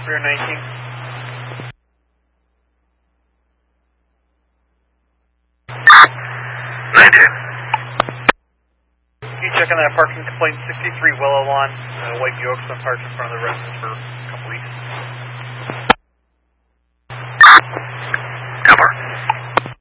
Rear 19. Can you check on that parking complaint 63 Willow Lawn? White Buick, some parked in front of the residence for